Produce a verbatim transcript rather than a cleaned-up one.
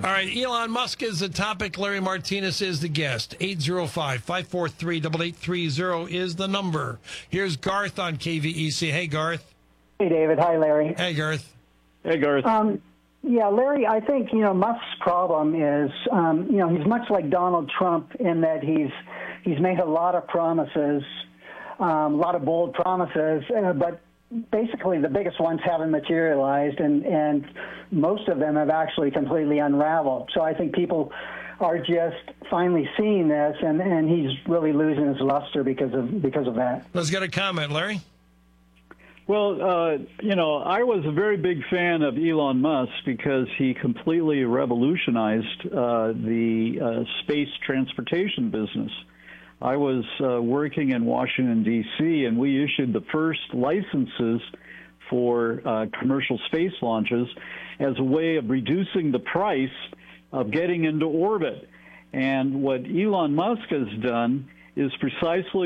All right, Elon Musk is the topic. Larry Martinez is the guest. eight oh five, five four three, eight eight three oh is the number. Here's Garth on K V E C. Hey, Garth. Hey, David. Hi, Larry. Hey, Garth. Hey, Garth. Um, yeah, Larry, I think, you know, Musk's problem is, um, you know, he's much like Donald Trump in that he's he's made a lot of promises, um, a lot of bold promises, uh, but basically the biggest ones haven't materialized, and, and most of them have actually completely unraveled. So I think people are just finally seeing this, and, and he's really losing his luster because of because of that. Let's get a comment, Larry. Well, uh, you know, I was a very big fan of Elon Musk because he completely revolutionized uh, the uh, space transportation business. I was uh, working in Washington, D C, and we issued the first licenses for uh, commercial space launches as a way of reducing the price of getting into orbit. And what Elon Musk has done is precisely